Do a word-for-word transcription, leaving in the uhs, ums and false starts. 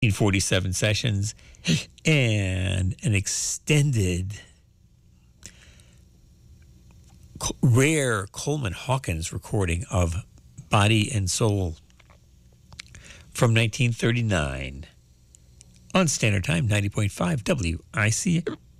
forty-seven sessions and an extended rare Coleman Hawkins recording of Body and Soul from nineteen thirty-nine on Standard Time ninety point five W I C